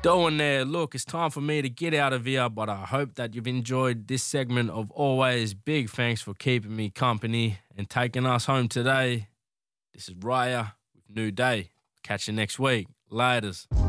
doing there? Look, it's time for me to get out of here, but I hope that you've enjoyed this segment of Always. Big thanks for keeping me company and taking us home today. This is Raya with New Day. Catch you next week. Laters.